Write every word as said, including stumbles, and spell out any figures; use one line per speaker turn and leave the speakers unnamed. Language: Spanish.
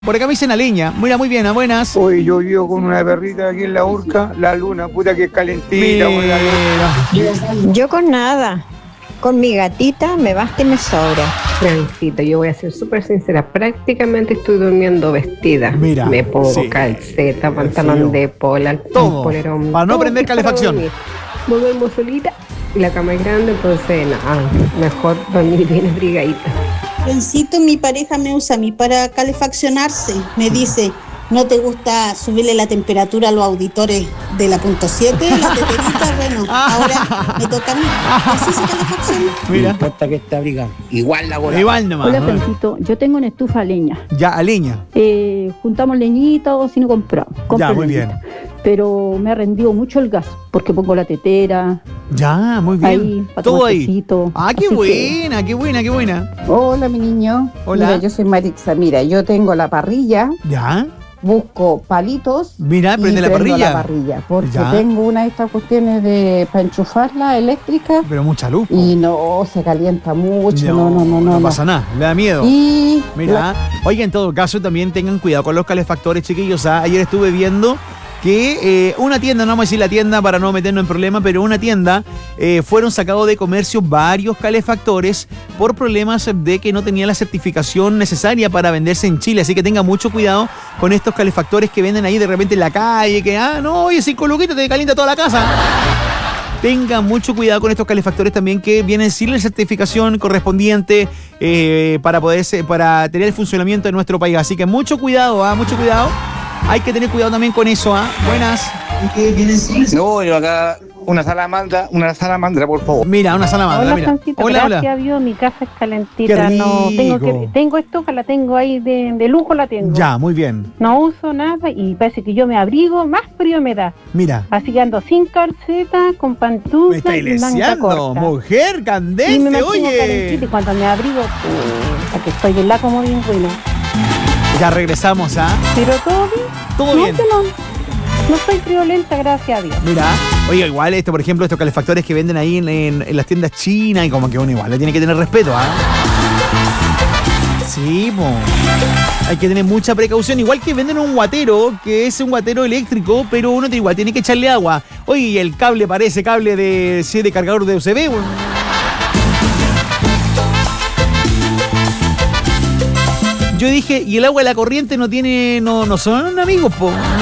Por acá me dicen a leña. Mira, muy bien, a buenas.
Hoy yo vivo con una perrita aquí en la Urca, la luna, puta que es calentita.
Mira.
Yo con nada. Con mi gatita me basta y me sobra.
Francita, yo voy a ser súper sincera. Prácticamente estoy durmiendo vestida.
Mira,
me pongo
sí.
calceta, pantalón de pola,
todo,
polerón,
para no
todo
prender calefacción.
No duermo solita y la cama es grande, entonces nada, mejor dormir bien abrigadita.
Francito, mi pareja me usa a mí para calefaccionarse. Me dice, ¿no te gusta subirle la temperatura a los auditores de la punto siete? La teterita, bueno, ahora me toca a mí. ¿Así se calefacciona?
Mira.
No importa que esté abrigado. Igual la gola.
Igual nomás.
Hola,
¿no?
Francito. Yo tengo una estufa a leña.
Ya, a leña.
Eh, juntamos leñita o si no compramos. Compro
Ya, muy
leñita.
bien.
Pero me ha rendido mucho el gas porque pongo la tetera.
Ya, muy bien.
Ahí, para
todo
tomar
ahí.
tecito.
Ah, qué
Así
buena, que... qué buena, qué buena.
Hola, mi niño.
Hola.
Mira, yo soy Marixa. Mira, yo tengo la parrilla,
Ya.
busco palitos.
Mira,
y
prende la
prendo
parrilla.
la parrilla. Porque
Ya.
tengo una de estas cuestiones de para enchufarla eléctrica
Pero mucha luz. po.
y no se calienta mucho. No, no, no, no.
No
no.
pasa nada, le da miedo.
Y
Mira, oiga, en todo caso también tengan cuidado con los calefactores, chiquillos. ¿ah? Ayer estuve viendo que eh, una tienda, no vamos a decir la tienda para no meternos en problemas, pero una tienda eh, fueron sacados de comercio varios calefactores por problemas de que no tenía la certificación necesaria para venderse en Chile. Así que tengan mucho cuidado con estos calefactores que venden ahí de repente en la calle, que, ah, no, oye, cinco luquitas te calienta toda la casa. Tengan mucho cuidado con estos calefactores también que vienen sin la certificación correspondiente eh, para poder ser- para tener el funcionamiento de nuestro país. Así que mucho cuidado, ¿ah? mucho cuidado. Hay que tener cuidado también con eso, ¿ah? Buenas.
No, yo acá una salamandra, una salamandra, por favor.
Mira, una salamandra,
Hola,
mira.
Francito,
Hola,
gracias
hola.
a Dios, mi casa es
Qué
calentita. No, tengo,
rico.
que, tengo estufa, la tengo ahí de, de lujo, la tengo.
Ya, muy bien.
No uso nada y parece que yo me abrigo, más frío me da.
Mira.
Así que ando sin calceta, con
Me
pantufla
está
y manga
ileseando,
corta.
mujer
Y me
candente,
mantengo
oye.
calentita y cuando me abrigo, puta, que estoy en la como bien buena.
Ya regresamos, ¿ah?
Pero todo bien.
Todo
no,
bien.
que no, no soy friolenta, gracias a Dios.
Mira, oiga, igual esto, por ejemplo, estos calefactores que venden ahí en, en- en las tiendas chinas y como que uno igual le tiene que tener respeto, ¿ah? Sí, po. Hay que tener mucha precaución. Igual que venden un guatero, que es un guatero eléctrico, pero uno igual tiene que echarle agua. Oye, y el cable parece cable de, sí, de cargador de U S B. Bueno. Yo dije, y el agua y la corriente no tiene, no, no son amigos, po.